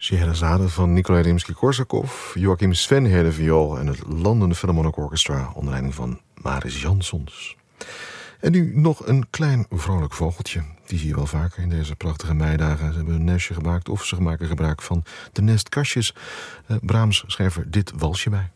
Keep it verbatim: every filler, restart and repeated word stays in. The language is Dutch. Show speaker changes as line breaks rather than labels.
Scheherazade van Nikolai Rimsky-Korsakov, Joachim Svenheden viool en het London Philharmonic Orchestra onder leiding van Maris Jansons. En nu nog een klein vrolijk vogeltje. Die zie je wel vaker in deze prachtige meidagen. Ze hebben een nestje gemaakt of ze maken gebruik van de nestkastjes. Uh, Brahms schreef er dit walsje bij.